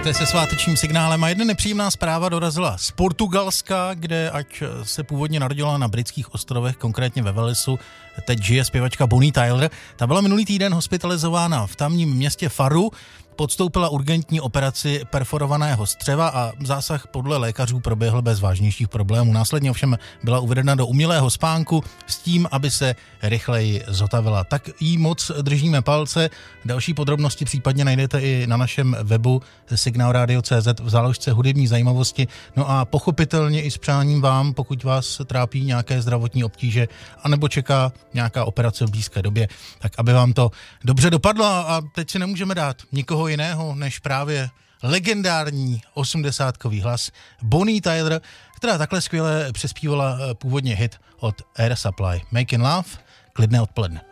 Jste se svátečním signálem a jedna nepříjemná zpráva dorazila z Portugalska, kde ať se původně narodila na britských ostrovech, konkrétně ve Walesu, teď žije zpěvačka Bonnie Tyler. Ta byla minulý týden hospitalizována v tamním městě Faru, podstoupila urgentní operaci perforovaného střeva a zásah podle lékařů proběhl bez vážnějších problémů. Následně ovšem byla uvedena do umělého spánku s tím, aby se rychleji zotavila. Tak jí moc držíme palce. Další podrobnosti případně najdete i na našem webu signalradio.cz v záložce hudební zajímavosti. No a pochopitelně i s přáním vám, pokud vás trápí nějaké zdravotní obtíže anebo čeká nějaká operace v blízké době, tak aby vám to dobře dopadlo a teď si nemůžeme dát nikoho jiného než právě legendární 80kový hlas Bonnie Tyler, která takhle skvěle přespívala původně hit od Air Supply. Making Love, klidné odpoledne.